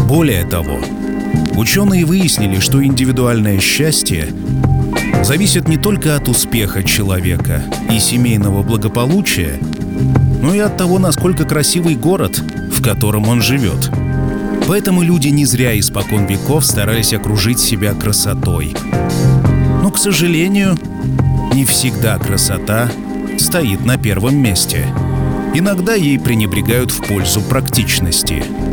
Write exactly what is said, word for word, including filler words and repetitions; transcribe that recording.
Более того, ученые выяснили, что индивидуальное счастье зависит не только от успеха человека и семейного благополучия, но и от того, насколько красивый город, в котором он живет. Поэтому люди не зря испокон веков старались окружить себя красотой. Но, к сожалению, не всегда красота стоит на первом месте. Иногда ей пренебрегают в пользу практичности.